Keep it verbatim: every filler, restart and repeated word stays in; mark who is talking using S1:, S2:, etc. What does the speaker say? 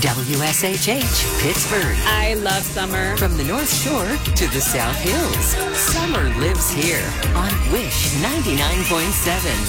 S1: W S H H, Pittsburgh.
S2: I love summer.
S1: From the North Shore to the South Hills, summer lives here on Wish ninety-nine point seven.